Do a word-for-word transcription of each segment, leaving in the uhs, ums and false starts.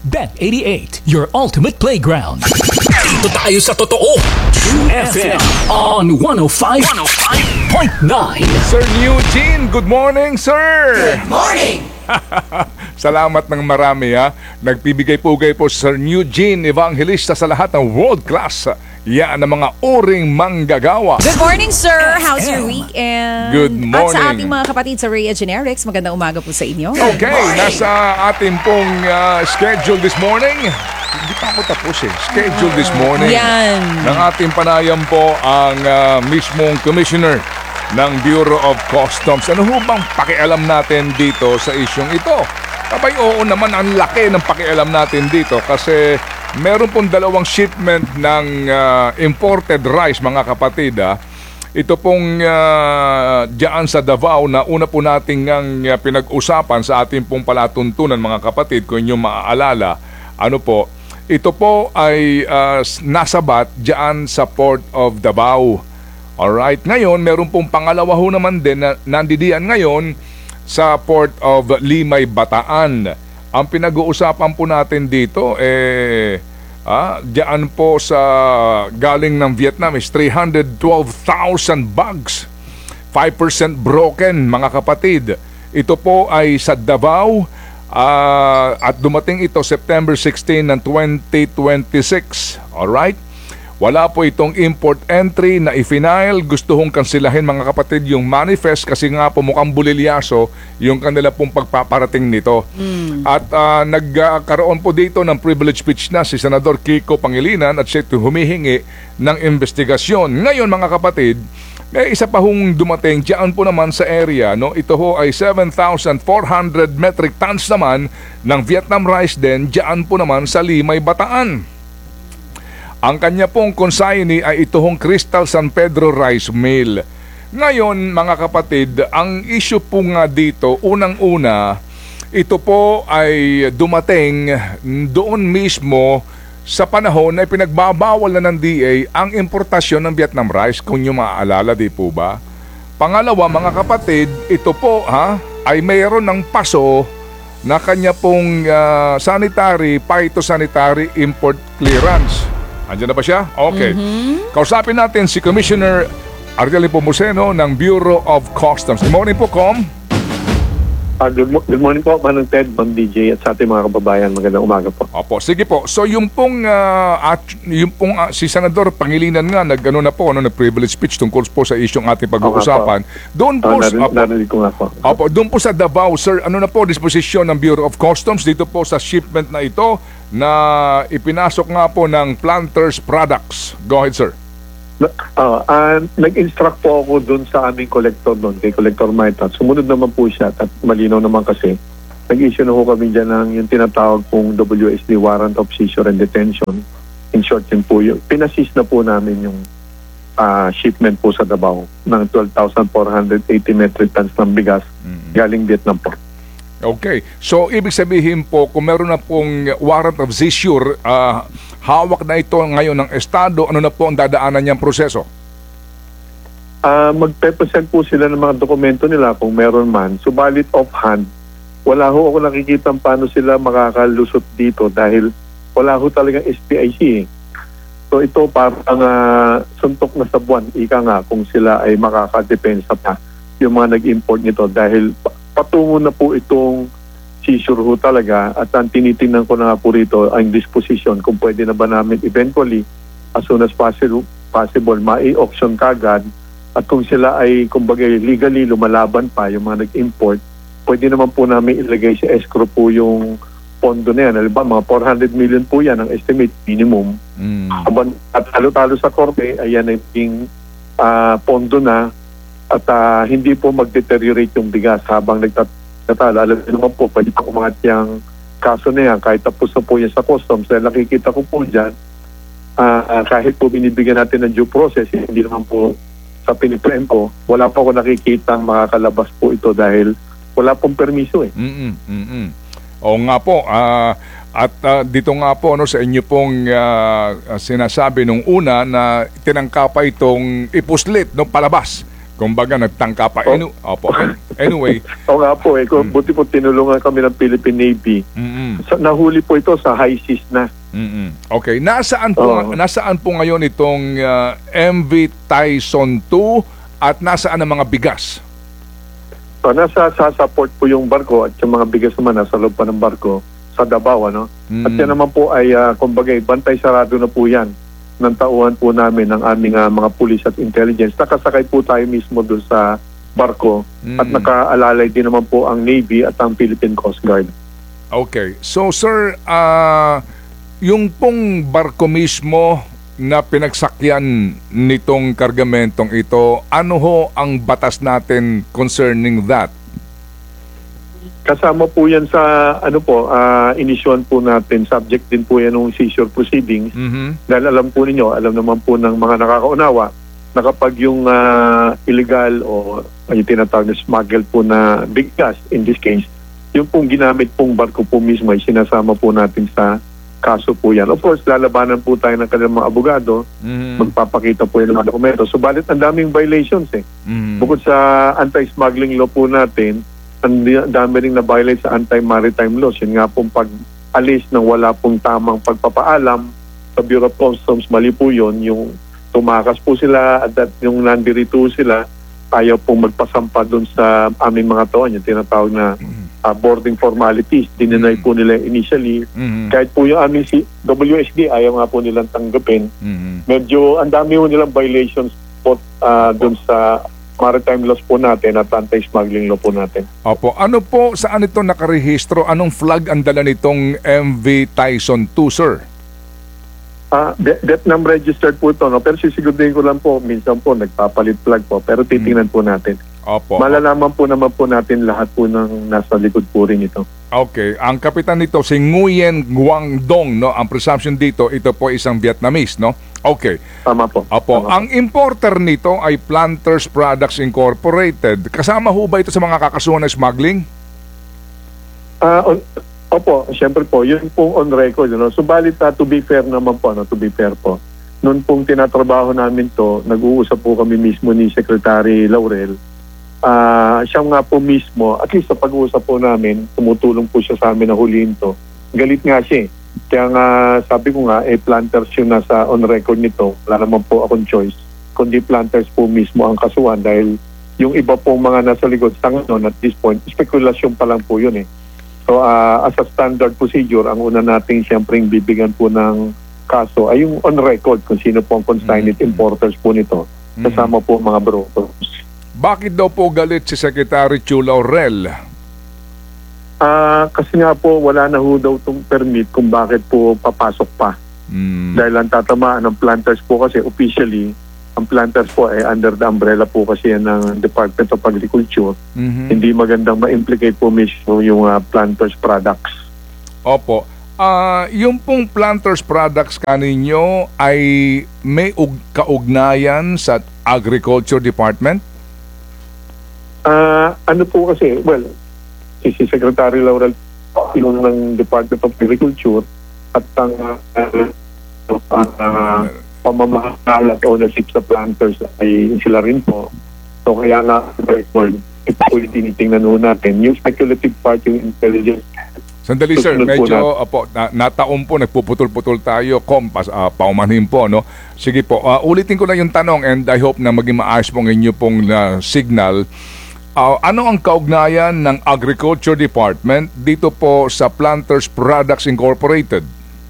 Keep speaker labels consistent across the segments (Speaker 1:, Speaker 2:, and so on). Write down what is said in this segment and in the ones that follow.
Speaker 1: Bet eighty-eight, your ultimate playground. Dito tayo sa totoo. True F M on one oh five point nine.
Speaker 2: Sir Eugene, good morning, sir!
Speaker 3: Good morning!
Speaker 2: Salamat ng marami, ha. Nagpibigay-pugay po Sir Eugene Evangelista sa lahat ng world class. Yan ang mga uring manggagawa.
Speaker 3: Good morning, sir! How's your weekend?
Speaker 2: Good morning.
Speaker 3: At sa ating mga kapatid sa Rhea Generics, magandang umaga po sa inyo.
Speaker 2: Okay, nasa ating pong uh, schedule this morning. Hindi pa ako tapos eh. Schedule this morning.
Speaker 3: Yan.
Speaker 2: Ng ating panayam po ang uh, mismong commissioner ng Bureau of Customs. Ano ho bang pakialam natin dito sa isyong ito? Abay, oo naman, ang laki ng pakialam natin dito kasi meron pong dalawang shipment ng uh, imported rice, mga kapatid. Ah. Ito pong uh, dyan sa Davao na una po nating ang uh, pinag-usapan sa ating pong palatuntunan, mga kapatid, kung inyong maaalala. Ano po, ito po ay uh, nasabat dyan sa Port of Davao. Alright, ngayon meron pong pangalawa ho naman din na nandidiyan ngayon sa Port of Limay, Bataan. Ang pinag-uusapan po natin dito eh ah, diyan po sa galing ng Vietnam is three hundred twelve thousand bags. five percent broken, mga kapatid. Ito po ay sa Davao ah, at dumating ito September sixteen ng twenty twenty-six. Alright? Wala po itong import entry na i-final. Gusto hong kansilahin, mga kapatid, yung manifest kasi nga po mukhang bulilyaso yung kanila pong pagpaparating nito. Mm. At uh, nagkaroon po dito ng privilege speech na si Senador Kiko Pangilinan at siya humihingi ng investigasyon. Ngayon, mga kapatid, may isa pa hong dumating diyan po naman sa area. No? Ito ho ay seven thousand four hundred metric tons naman ng Vietnam rice din diyan po naman sa Limay, Bataan. Ang kanya pong consignee ay ito hong Crystal San Pedro Rice Mill. Ngayon, mga kapatid, ang issue po nga dito, unang-una, ito po ay dumating doon mismo sa panahon na pinagbabawal na ng D A ang importasyon ng Vietnam rice, kung nyo maaalala, di po ba? Pangalawa, mga kapatid, ito po ha, ay mayroon ng paso na kanya pong uh, sanitary, phytosanitary import clearance. Andiyan na ba siya? Okay. Mm-hmm. Kausapin natin si Commissioner Ariel Nepomuceno ng Bureau of Customs. Good morning po, Com.
Speaker 4: Uh, good, mo- good morning po, Manong Ted, Ma'am D J, at sa ating mga kababayan. Magandang umaga po.
Speaker 2: Opo, sige po. So yung pong, uh, at, yung pong uh, si Senador Pangilinan nga, nag-ano na po, ano, nag-privilege speech tungkol po sa isyong ating pag-uusapan. Doon po,
Speaker 4: uh, narin,
Speaker 2: opo,
Speaker 4: narinig ko nga po.
Speaker 2: Opo, doon po sa Davao, sir, ano na po disposisyon ng Bureau of Customs dito po sa shipment na ito na ipinasok nga po ng Planters Products. Go ahead, sir.
Speaker 4: Uh, uh, nag-instruct po ako doon sa aming collector doon, kay Collector Maita. Sumunod naman po siya at malinaw naman kasi. Nag-issue na po kami dyan ng yung tinatawag pong W S D, Warrant of Seizure and Detention. In short, yun po yun. Pinasis na po namin yung uh, shipment po sa Davao ng twelve thousand four hundred eighty metric tons ng bigas mm-hmm. galing Vietnam po.
Speaker 2: Okay. So, ibig sabihin po, kung meron na pong warrant of seizure, uh, hawak na ito ngayon ng Estado, ano na po ang dadaanan niyang proseso?
Speaker 4: Uh, magpe-present po sila ng mga dokumento nila kung meron man. Subalit offhand, wala ho ako nakikita paano sila makakalusot dito dahil wala ho talagang S P I C eh. So ito parang uh, suntok na sa buwan, ika nga, kung sila ay makakadepensa pa yung mga nag-import nito dahil patungo na po itong seizure ho talaga at ang tinitingnan ko na nga po rito ang disposition kung pwede na ba namin eventually as soon as possible, possible ma-auction kagad at kung sila ay kumbaga legally lumalaban pa yung mga nag-import, pwede naman po namin ilagay sa escrow po yung pondo na yan. Halimbawa, mga four hundred million po yan ang estimate minimum. Mm. At talo-talo sa korte, ayan ay yung uh, pondo na at uh, hindi po mag-deteriorate yung bigas habang nagtatalo. Alam niyo naman po, pwede pa umangat yung kaso na yan kahit tapos na po yan sa customs. Dahil nakikita ko po dyan, uh, uh, kahit po binibigyan natin ng due process, hindi naman po sa piniprem ko, wala pa ako nakikita makakalabas po ito dahil wala pong permiso eh.
Speaker 2: Mm-mm, mm-mm. O nga po, uh, at uh, dito nga po no, sa inyo pong uh, sinasabi nung una na tinangka pa itong ipuslit no, palabas Kumbaga, nagtangka pa.
Speaker 4: Oh.
Speaker 2: Anu- Opo. Anyway.
Speaker 4: O nga po, eh, kung buti po tinulungan kami ng Philippine Navy.
Speaker 2: Mm-mm.
Speaker 4: Sa, nahuli po ito sa high seas na.
Speaker 2: Mm-mm. Okay. Nasaan po,
Speaker 4: Oo.
Speaker 2: nasaan po ngayon itong uh, M V Tyson two at nasaan ang mga bigas?
Speaker 4: So, nasa sa support po yung barko at yung mga bigas naman nasa loob pa ng barko sa Davao, ano?
Speaker 2: Mm.
Speaker 4: At yan naman po ay, uh, kumbaga, bantay sarado na po yan ng tauhan po namin ng aming uh, mga pulis at intelligence. Nakasakay po tayo mismo doon sa barko at
Speaker 2: Mm.
Speaker 4: nakaalalay din naman po ang Navy at ang Philippine Coast Guard.
Speaker 2: Okay. So, sir, ah yung pong barko mismo na pinagsakyan nitong kargamentong ito, ano ho ang batas natin concerning that?
Speaker 4: Kasama po yan sa ano po, uh, inisyon po natin, subject din po yan ng seizure proceedings.
Speaker 2: Mhm.
Speaker 4: Dahil alam po ninyo, alam naman po ng mga nakakaunawa na kapag yung ah, illegal o yung tinatawag na smuggle po na bigas, in this case, yung pong ginamit pong barko po mismo ay sinasama po natin sa kaso po yan. Of course, lalabanan po tayo ng kanilang mga abogado,
Speaker 2: Mhm.
Speaker 4: magpapakita po yan ng mga dokumento. Subalit ang daming violations eh.
Speaker 2: Mhm.
Speaker 4: Bukod sa anti-smuggling law po natin, ang di- dami ring na-violate sa anti-maritime laws. Yun nga pong pag-alis ng wala pong tamang pagpapaalam sa Bureau of Customs, mali po yun. Yung tumakas po sila at that, yung nandirito sila, ayaw pong magpasampa doon sa aming mga tauhan, yung tinatawag na uh, boarding formalities. Dininay po nila initially.
Speaker 2: Mhm.
Speaker 4: Kahit po yung aming si W S D, ayaw nga po nilang tanggapin.
Speaker 2: Mhm.
Speaker 4: Medyo ang dami po nilang violations po uh, doon sa maritime laws po natin at anti-smuggling law po natin.
Speaker 2: Opo. Ano po, saan ito nakarehistro? Anong flag ang dala nitong M V Tyson two, sir?
Speaker 4: Ah, uh, Vietnam registered po ito, no? Pero sisiguraduhin ko lang po, minsan po nagpapalit flag po, pero titingnan po natin.
Speaker 2: Opo.
Speaker 4: Malalaman po naman po natin lahat po ng nasa likod po rin ito.
Speaker 2: Okay. Ang kapitan nito, si Nguyen Guangdong, no? Ang presumption dito, ito po isang Vietnamese, no? Okay.
Speaker 4: Tama po.
Speaker 2: Opo.
Speaker 4: Tama po.
Speaker 2: Ang importer nito ay Planters Products Incorporated. Kasama ho ba ito sa mga kakasuhan ng smuggling?
Speaker 4: Ah, on, opo, siyempre po, yun pong on record. No? Subalit, uh, to be fair naman po, no? to be fair po. Noon pong tinatrabaho namin to, nag-uusap po kami mismo ni Secretary Laurel. Ah, siya nga po mismo, at least sa pag-uusap po namin, tumutulong po siya sa amin na huliin to. Galit nga siya eh. Kaya nga, sabi ko nga, eh, planters yung nasa on record nito. Wala naman po akong choice. Kundi planters po mismo ang kasuhan dahil yung iba pong mga nasa likod sa ngayon at this point, spekulasyon pa lang po yun eh. So, uh, as a standard procedure, ang una nating siyempre bibigyan po ng kaso ay yung on record kung sino po ang consignment
Speaker 2: Mm-hmm.
Speaker 4: importers po nito. Kasama po mga brokers.
Speaker 2: Bakit daw po galit si Secretary Chu Laurel?
Speaker 4: Ah, kasi nga po wala na ho daw itong permit kung bakit po papasok pa.
Speaker 2: Mm.
Speaker 4: Dahil ang tatamaan ng planters po kasi officially, ang planters po ay under the umbrella po kasi yan ng Department of Agriculture.
Speaker 2: Mhm.
Speaker 4: Hindi magandang ma-implicate po mismo yung ah, planters products.
Speaker 2: Opo. Ah, yung pong Planters Products kaninyo ay may ug- kaugnayan sa Agriculture Department?
Speaker 4: Ah, ano po kasi, well, si, si Secretary Laurel yung ng Department of Agriculture at ang uh, uh, pamamahal at ownership sa planters ay sila rin po. So kaya nga, record, ito po yung tinitingnan ho natin. Yung speculative part, yung intelligence.
Speaker 2: Sandali sir,
Speaker 4: Susunod po
Speaker 2: medyo
Speaker 4: natin.
Speaker 2: opo, na, nataon po, nagpuputol-putol tayo, kompas, uh, paumanhin po, no? Sige po, ah, ulitin ko lang yung tanong and I hope na maging maayos po ng inyo pong uh, signal. Ah, ano ang kaugnayan ng Agriculture Department dito po sa Planters Products Incorporated?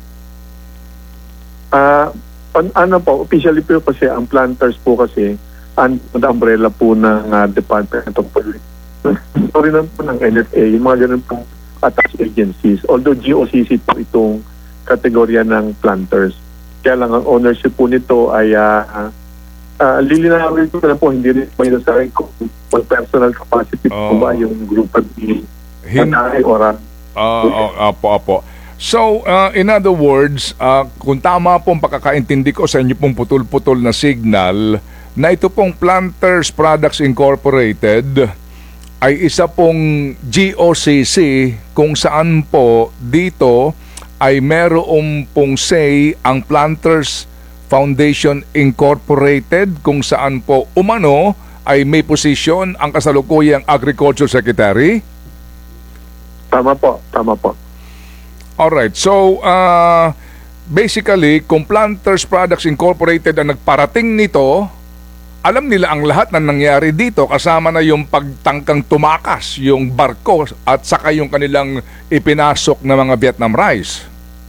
Speaker 4: Ah, an- ano po, officially po kasi ang planters po kasi under the umbrella po ng ah, Department of Agriculture. Sorry na po ng N F A, yung mga ganun po attached agencies. Although G O C C po itong kategorya ng planters. Kaya lang ang ownership po nito ay uh, uh, lilinawin ko na po, hindi rin may nasa kung personal capacity po
Speaker 2: Oh.
Speaker 4: ba yung group at the
Speaker 2: Hin-
Speaker 4: or uh,
Speaker 2: Ah, ah, apo, apo. So, uh, in other words, uh, kung tama pong pagkakaintindi ko sa inyo pong putol-putol na signal, na ito pong Planters Products Incorporated ay isa pong G O C C kung saan po dito ay meron pong say ang Planters Foundation Incorporated kung saan po umano ay may posisyon ang kasalukuyang Agriculture Secretary?
Speaker 4: Tama po, tama po.
Speaker 2: Alright, so uh, basically, kung Planters Products Incorporated ang nagparating nito, alam nila ang lahat na nangyari dito, kasama na yung pagtangkang tumakas, yung barko at saka yung kanilang ipinasok na mga Vietnam rice.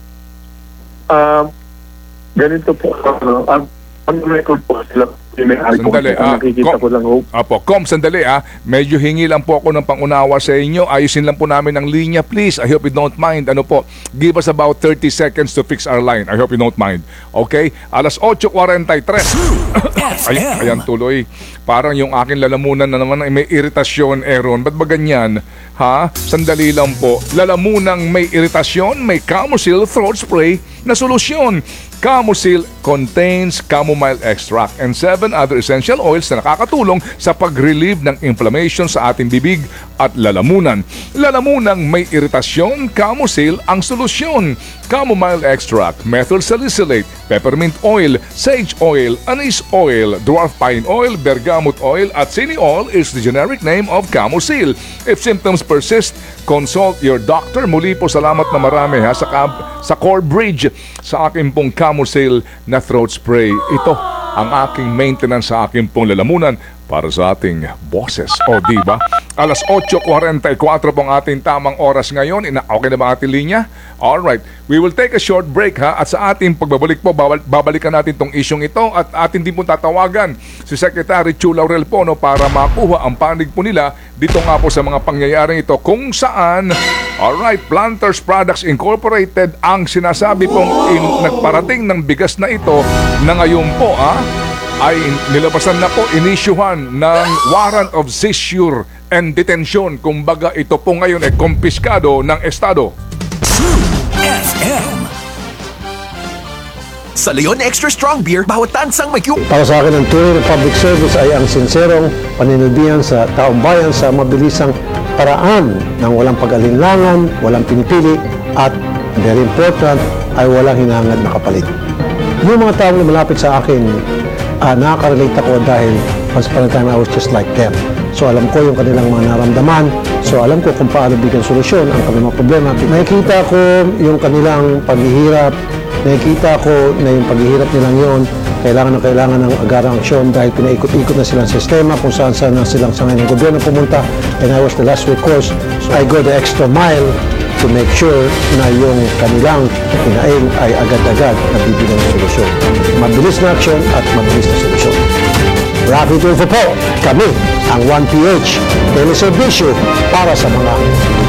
Speaker 4: Um, ganito po, ano, ang ang record po sila, yung may-ari po,
Speaker 2: Sandali,
Speaker 4: ang
Speaker 2: ah,
Speaker 4: nakikita
Speaker 2: Kom.
Speaker 4: ko lang ho.
Speaker 2: Apo, Kom, sandali ah. Medyo hingi lang po ako ng pangunawa sa inyo. Ayusin lang po namin ang linya, please. I hope you don't mind. Ano po, give us about thirty seconds to fix our line. I hope you don't mind. Okay? Alas eight forty-three. Ay, ayan tuloy. Parang yung akin lalamunan na naman ay may iritasyon, Aaron. Ba't ba ganyan? Ha? Sandali lang po. Lalamunang may iritasyon, may Camosil throat spray na solusyon. Camosil contains chamomile extract and seven other essential oils na nakakatulong sa pag-relieve ng inflammation sa ating bibig at lalamunan. Lalamunang may iritasyon, Camosil ang solusyon. Chamomile extract, methyl salicylate, peppermint oil, sage oil, anise oil, dwarf pine oil, bergamot oil at cineol is the generic name of Camosil. If symptoms persist, consult your doctor. Muli po salamat na marami ha sa, sa Core Bridge sa aking pong Camosil na throat spray. Ito ang aking maintenance sa aking pong lalamunan para sa ating boses. O diba? Alas eight forty-four pong ating tamang oras ngayon. Ina okay na ba ating linya? Alright. We will take a short break ha. At sa ating pagbabalik po, babalikan natin tong isyong ito at atin din po tatawagan si Secretary Chu Laurel po no, para makuha ang panig po nila dito nga po sa mga pangyayaring ito kung saan, alright, Planters Products Incorporated ang sinasabi pong in, nagparating ng bigas na ito na ngayon po ah, ay nilabasan na po, inisyuhan ng warrant of seizure and detention. Kumbaga ito po ngayon ay kumpiskado ng Estado.
Speaker 1: F M.
Speaker 5: Sa Leon Extra Strong Beer, bawat tansang may Q.
Speaker 6: Para sa akin, ang tunay na public service ay ang sinserong paninilbihan sa taong bayan sa mabilisang paraan ng walang pag-alinlangan, walang pinipili, at very important, ay walang hinahangad na kapalit. Yung mga taong lumalapit sa akin, uh, nakaka-relate ako dahil once upon a time I was just like them. So alam ko yung kanilang mga naramdaman. So alam ko kung paano bigyan solusyon ang kanilang mga problema. Nakikita ko yung kanilang paghihirap. Nakikita ko na yung paghihirap nilang yon kailangan na kailangan ng agarang aksyon dahil pinaikot-ikot na silang sistema kung saan saan na silang sa ngayon ng gobyerno pumunta. And I was the last recourse. So I go the extra mile to make sure na yung kanilang hinaing ay agad-agad na bibigyan ng solusyon. Mabilis na aksyon at mabilis na solusyon. Rafi Tulfo po, kami ang one P H, teleservisyo para sa mga